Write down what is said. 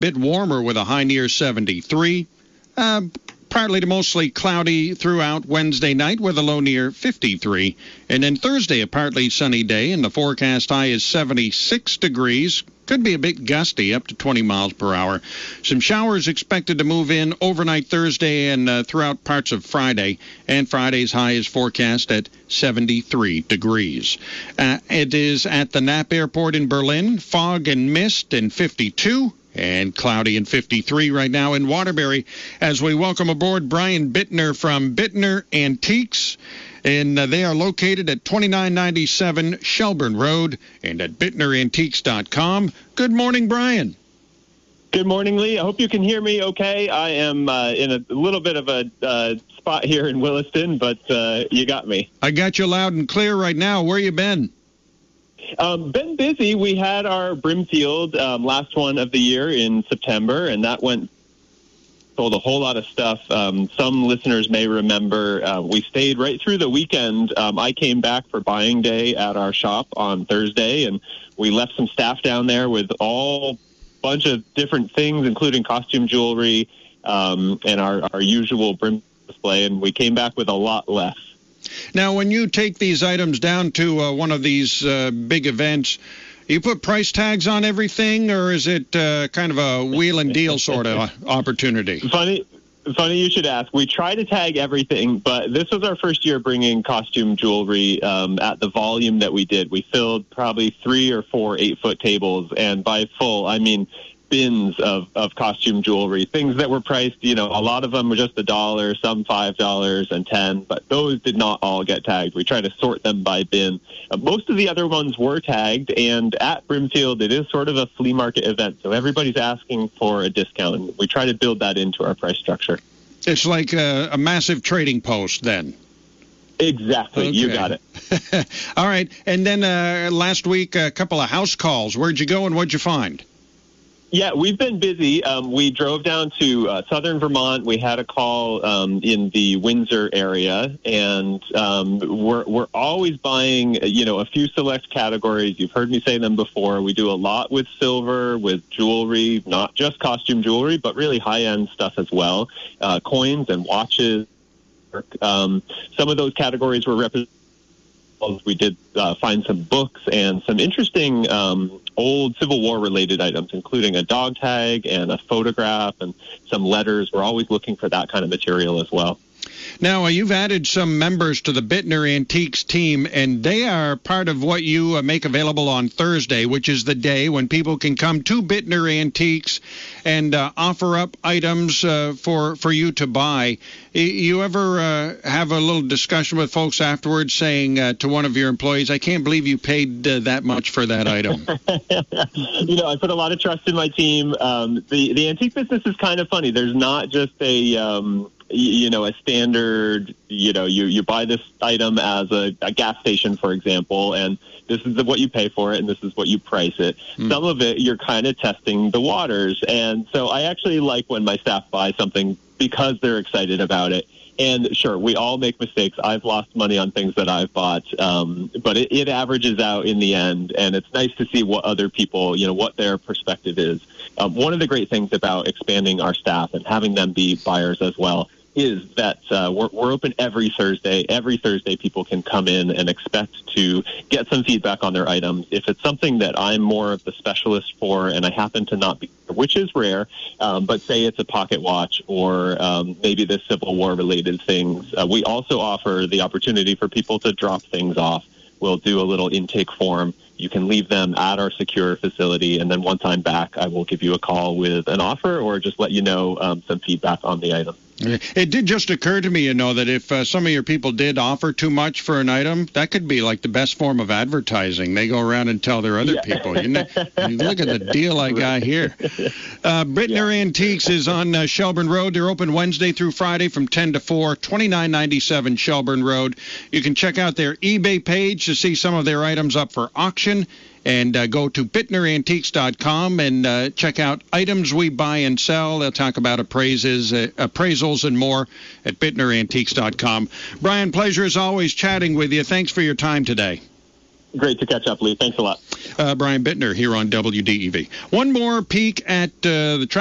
bit warmer with a high near 73. Partly to mostly cloudy throughout Wednesday night with a low near 53. And then Thursday, a partly sunny day, and the forecast high is 76 degrees. Could be a bit gusty, up to 20 miles per hour. Some showers expected to move in overnight Thursday and throughout parts of Friday. And Friday's high is forecast at 73 degrees. It is at the Knapp Airport in Berlin. Fog and mist and 52. And cloudy and 53 right now in Waterbury as we welcome aboard Brian Bittner from Bittner Antiques. And they are located at 2997 Shelburne Road and at bittnerantiques.com. Good morning, Brian. Good morning, Lee. I hope you can hear me okay. I am in a little bit of a spot here in Williston, but you got me. I got you loud and clear right now. Where you been? Been busy. We had our Brimfield last one of the year in September, and that sold a whole lot of stuff. Some listeners may remember we stayed right through the weekend. I came back for buying day at our shop on Thursday, and we left some staff down there with all bunch of different things, including costume jewelry and our usual Brim display, and we came back with a lot less. Now, when you take these items down to one of these big events, you put price tags on everything, or is it kind of a wheel and deal sort of opportunity? Funny you should ask. We try to tag everything, but this was our first year bringing costume jewelry at the volume that we did. We filled probably 3 or 4 8-foot tables, and by full, I mean bins of costume jewelry, things that were priced, a lot of them were just $1, some $5 and $10, but those did not all get tagged. We try to sort them by bin. Most of the other ones were tagged, and at Brimfield, it is sort of a flea market event, so everybody's asking for a discount, and we try to build that into our price structure. It's like a massive trading post then. Exactly. Okay. You got it. All right. And then last week, a couple of house calls. Where'd you go and what'd you find? Yeah, we've been busy. We drove down to southern Vermont. We had a call in the Windsor area, and we're always buying, a few select categories. You've heard me say them before. We do a lot with silver, with jewelry, not just costume jewelry, but really high-end stuff as well, coins and watches. Some of those categories were represented. We did find some books and some interesting old Civil War-related items, including a dog tag and a photograph and some letters. We're always looking for that kind of material as well. Now, you've added some members to the Bittner Antiques team, and they are part of what you make available on Thursday, which is the day when people can come to Bittner Antiques and offer up items for you to buy. You ever have a little discussion with folks afterwards saying to one of your employees, I can't believe you paid that much for that item? I put a lot of trust in my team. The antique business is kind of funny. There's not just a standard, you buy this item as a gas station, for example, and this is what you pay for it and this is what you price it. Some of it, you're kind of testing the waters. And so I actually like when my staff buy something because they're excited about it. And sure, we all make mistakes. I've lost money on things that I've bought, but it averages out in the end. And it's nice to see what other people, what their perspective is. One of the great things about expanding our staff and having them be buyers as well is that we're open every Thursday. Every Thursday, people can come in and expect to get some feedback on their items. If it's something that I'm more of the specialist for and I happen to not be, which is rare, but say it's a pocket watch or maybe the Civil War-related things, we also offer the opportunity for people to drop things off. We'll do a little intake form. You can leave them at our secure facility, and then once I'm back, I will give you a call with an offer or just let you know some feedback on the item. It did just occur to me, that if some of your people did offer too much for an item, that could be like the best form of advertising. They go around and tell their other people, look at the deal I got here. Bittner Antiques is on Shelburne Road. They're open Wednesday through Friday from 10 to 4, 2997 Shelburne Road. You can check out their eBay page to see some of their items up for auction. And go to bittnerantiques.com and check out items we buy and sell. They'll talk about appraisals and more at bittnerantiques.com. Brian, pleasure as always chatting with you. Thanks for your time today. Great to catch up, Lee. Thanks a lot. Brian Bittner here on WDEV. One more peek at the